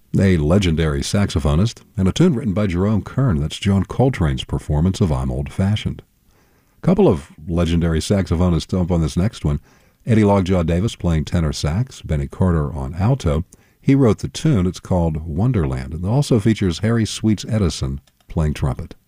a legendary saxophonist, and a tune written by Jerome Kern. That's John Coltrane's performance of I'm Old Fashioned. A couple of legendary saxophonists up on this next one. Eddie Lockjaw Davis playing tenor sax, Benny Carter on alto. He wrote the tune. It's called Wonderland. And it also features Harry Sweets Edison playing trumpet.